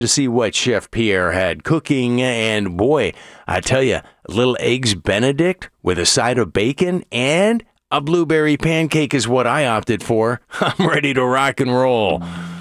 to see what Chef Pierre had cooking. And boy, I tell you, little eggs Benedict with a side of bacon and a blueberry pancake is what I opted for. I'm ready to rock and roll.